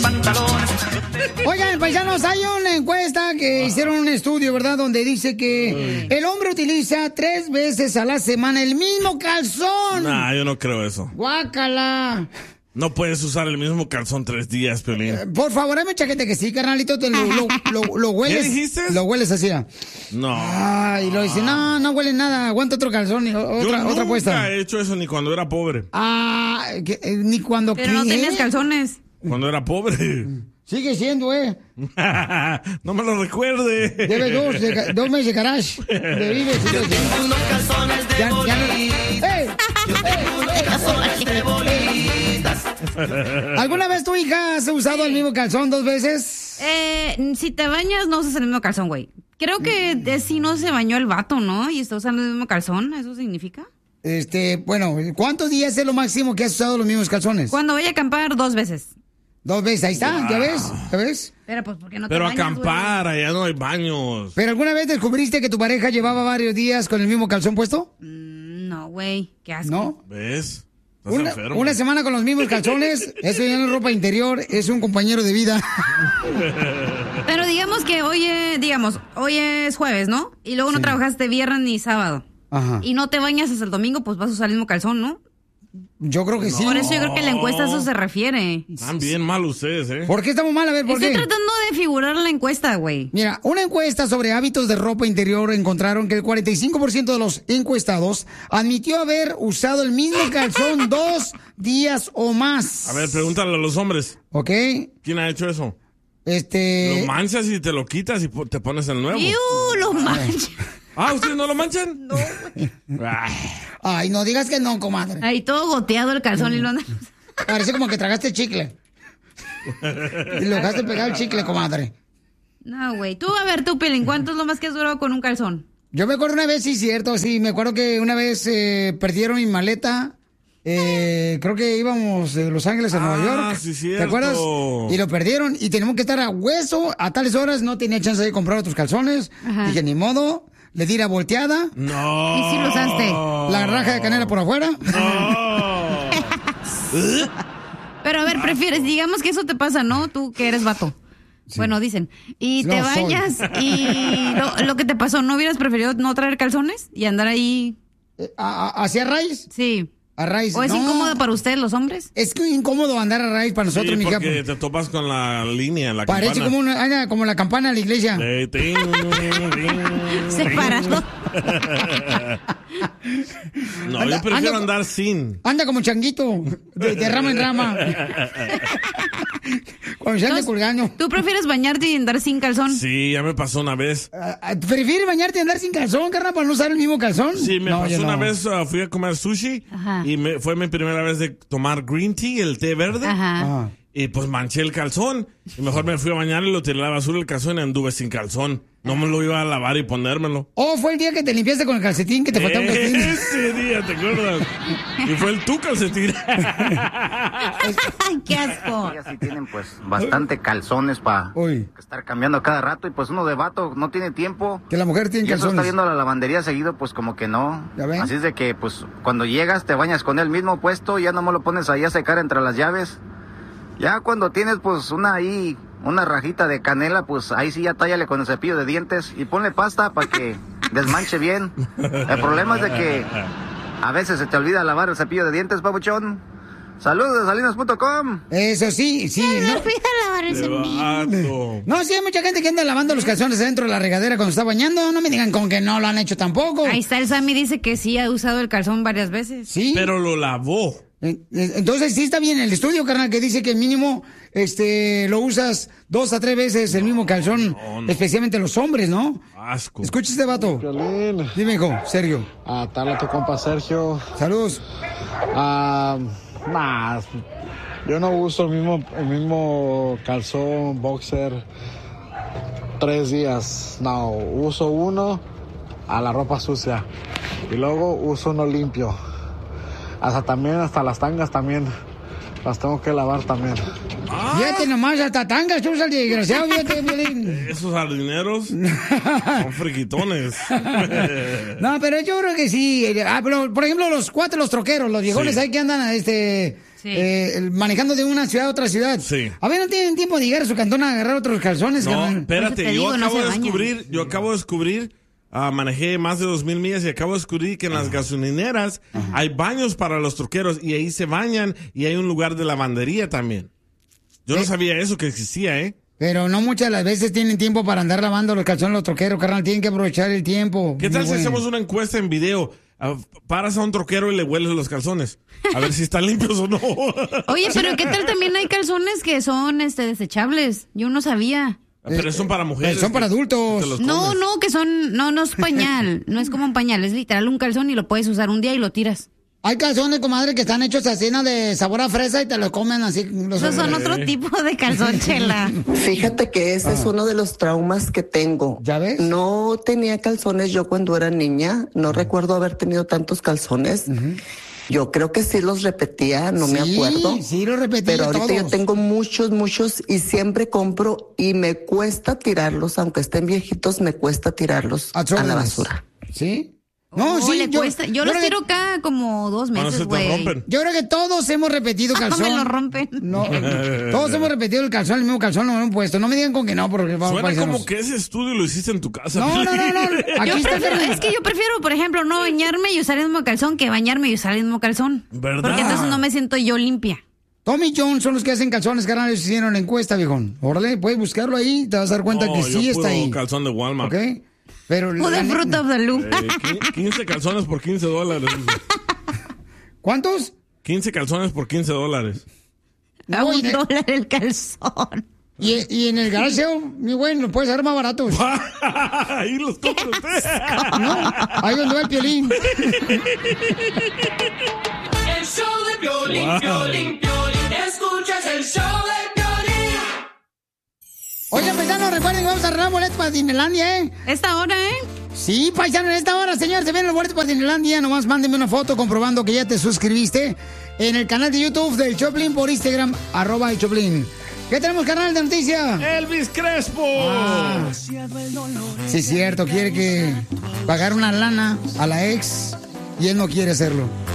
pantalones. Oigan, paisanos, hay una encuesta que hicieron un estudio, ¿verdad? Donde dice que el hombre utiliza 3 veces a la semana el mismo calzón. Nah, yo no creo eso. ¡Guácala! No puedes usar el mismo calzón 3 días, Piolín. Por favor, dame chaquete que sí, carnalito. Lo hueles. ¿Qué dijiste? Lo hueles así. No. Ay, lo dice, no huele nada. Aguanta otro calzón y otra puesta. Nunca he hecho eso ni cuando era pobre. Ni cuando... Pero no tenías calzones. Cuando era pobre. Sigue siendo, No me lo recuerde. Debe 2 meses de garage. De vives. Yo tengo unos calzones de bolitas. Yo tengo unos calzones de bolitas. ¿Alguna vez tu hija has usado el mismo calzón 2 veces? Si te bañas, no usas el mismo calzón, güey. Creo que si no se bañó el vato, ¿no? Y está usando el mismo calzón, ¿eso significa? Bueno, ¿cuántos días es lo máximo que has usado los mismos calzones? Cuando voy a acampar 2 veces. 2 veces, ahí está, ¿ya ves? Pero pues, ¿por qué no te Pero bañas, acampar, allá no hay baños. ¿Pero alguna vez descubriste que tu pareja llevaba varios días con el mismo calzón puesto? No, güey, qué asco. ¿No? ¿Ves? Estás enfermo. Una semana con los mismos calzones, eso ya no es ropa interior, es un compañero de vida. Pero digamos que hoy es jueves, ¿no? Y luego no trabajaste viernes ni sábado. Ajá. Y no te bañas hasta el domingo, pues vas a usar el mismo calzón, ¿no? Yo creo que sí. Por eso yo creo que la encuesta a eso se refiere. Están bien mal ustedes, ¿Por qué estamos mal? A ver, ¿por qué? Estoy tratando de figurar la encuesta, güey. Mira, una encuesta sobre hábitos de ropa interior encontraron que el 45% de los encuestados admitió haber usado el mismo calzón 2 días o más. A ver, pregúntale a los hombres. ¿Ok? ¿Quién ha hecho eso? Lo manchas y te lo quitas y te pones el nuevo. Lo manchas. ¿Ustedes no lo manchan? No, güey. Ay, no digas que no, comadre. Ahí todo goteado el calzón y lo andas. Parece como que tragaste chicle. Y lo dejaste pegar el chicle, comadre. No, güey. Tú, a ver, tú, Pelín, ¿cuánto es lo más que has durado con un calzón? Yo me acuerdo una vez, sí, cierto, sí. Me acuerdo que una vez perdieron mi maleta. Creo que íbamos de Los Ángeles a Nueva York. Sí, cierto. ¿Te acuerdas? Y lo perdieron y tenemos que estar a hueso. A tales horas no tenía chance de comprar otros calzones. Ajá. Dije, ni modo. Le di la volteada. No. ¿Y si lo usaste? La raja de canela por afuera. No. Pero a ver, prefieres, digamos que eso te pasa, ¿no? Tú que eres vato. Sí. Bueno, dicen. Y te bañas y lo que te pasó, ¿no hubieras preferido no traer calzones y andar ahí? ¿Hacia raíz? Sí. A raíz. ¿O es incómodo para ustedes los hombres? Es que incómodo andar a raíz para nosotros, sí, mija. Porque te topas con la línea, la parece campana. como la campana de la iglesia. Separado. No, yo prefiero andar sin. Anda como changuito, de rama en rama. Cuando se anda colgando. ¿Tú prefieres bañarte y andar sin calzón? Sí, ya me pasó una vez. ¿Prefieres bañarte y andar sin calzón, carnal, para no usar el mismo calzón? Sí, me pasó una vez, fui a comer sushi. Ajá. Y fue mi primera vez de tomar green tea, el té verde. Ajá. Y pues manché el calzón. Y mejor me fui a bañar y lo tiré a la basura el calzón y anduve sin calzón. No me lo iba a lavar y ponérmelo. Fue el día que te limpiaste con el calcetín, que te faltaba un calcetín. Ese día, ¿te acuerdas? Y fue tu calcetín. ¡Qué asco! Ellas sí tienen pues bastante calzones para estar cambiando cada rato. Y pues uno de vato no tiene tiempo. Que la mujer tiene calzones. Y eso está yendo a la lavandería seguido, pues como que no. ¿Ya ven? Así es de que pues cuando llegas te bañas con el mismo puesto. Ya nomás lo pones ahí a secar entre las llaves. Ya cuando tienes pues una rajita de canela, pues ahí sí ya tállale con el cepillo de dientes y ponle pasta para que desmanche bien. El problema es de que a veces se te olvida lavar el cepillo de dientes, papuchón. Saludos, salinas.com. Eso sí. No olvida lavar el cepillo. No, sí hay mucha gente que anda lavando los calzones dentro de la regadera cuando está bañando. No me digan con que no lo han hecho tampoco. Ahí está el Sammy, dice que sí ha usado el calzón varias veces. Sí. Pero lo lavó. Entonces sí está bien el estudio, carnal, que dice que mínimo lo usas 2 a 3 veces el mismo calzón, especialmente los hombres, ¿no? Asco. Escucha este vato. Violín. Dime, hijo, Sergio. Tal a tu compa Sergio. Saludos. Yo no uso el mismo calzón, boxer, 3 días. No, uso uno a la ropa sucia y luego uso uno limpio. Hasta las tangas también. Las tengo que lavar también. Fíjate nomás, hasta tangas tú usas el desgraciado, fíjate, Violín. Esos jardineros son friquitones. No, pero yo creo que sí. Pero, por ejemplo, los troqueros, los viejones ahí que andan manejando de una ciudad a otra ciudad. Sí. A ver, ¿no tienen tiempo de llegar a su cantón a agarrar otros calzones? No, carnal? espérate, yo acabo de descubrir, manejé más de 2,000 millas y acabo de descubrir que en las gasolineras hay baños para los troqueros y ahí se bañan y hay un lugar de lavandería también. Yo no sabía eso que existía, ¿eh? Pero no muchas de las veces tienen tiempo para andar lavando los calzones los troqueros, carnal. Tienen que aprovechar el tiempo. ¿Qué tal si hacemos una encuesta en video? Paras a un troquero y le hueles los calzones. A ver si están limpios o no. Oye, pero ¿qué tal también hay calzones que son desechables? Yo no sabía. Pero son para mujeres. Son para adultos. No, que son... No es pañal. No es como un pañal. Es literal un calzón y lo puedes usar un día y lo tiras. Hay calzones, comadre, que están hechos así, ¿no? De sabor a fresa y te lo comen así. Esos son otro tipo de calzón, Chela. Fíjate que ese es uno de los traumas que tengo. ¿Ya ves? No tenía calzones yo cuando era niña. No recuerdo haber tenido tantos calzones. Yo creo que sí los repetía, no me acuerdo. Sí, los repetía. Pero ahorita todos. yo tengo muchos y siempre compro y me cuesta tirarlos, aunque estén viejitos, me cuesta tirarlos a la basura. ¿Sí? No, sí, le cuesta. Yo los tiro cada como 2 meses, güey. Yo creo que todos hemos repetido calzón. Me lo rompen. No, todos hemos repetido el calzón, el mismo calzón lo hemos puesto. No me digan con que no, porque vamos a Suena como que ese estudio lo hiciste en tu casa. No. Es que yo prefiero, por ejemplo, no bañarme y usar el mismo calzón que bañarme y usar el mismo calzón. ¿Verdad? Porque entonces no me siento yo limpia. Tommy Jones son los que hacen calzones, carnal. Ellos hicieron la encuesta, viejón. Órale, puedes buscarlo ahí, te vas a dar cuenta que sí está ahí. Calzón de Walmart. ¿Ok? Pero o de Fruit of the Loom. 15 calzones por $15. ¿Cuántos? 15 calzones por $15. A $1 el calzón. Y en el garage, mi güey, lo puedes hacer más baratos. Ahí los compro usted. No, ahí donde va el Piolín. El show de Piolín. Escuchas el show de Piolín. Oye, paisanos, recuerden que vamos a arreglar boletos para Disneylandia, ¿eh? ¿Esta hora, Sí, paisano, en esta hora, señor, se vienen los boletos para Disneylandia. Nomás mándenme una foto comprobando que ya te suscribiste en el canal de YouTube del Choplin por Instagram, @el Choplin. ¿Qué tenemos, canal de noticias? Elvis Crespo. Sí, cierto, quiere que pagar una lana a la ex y él no quiere hacerlo.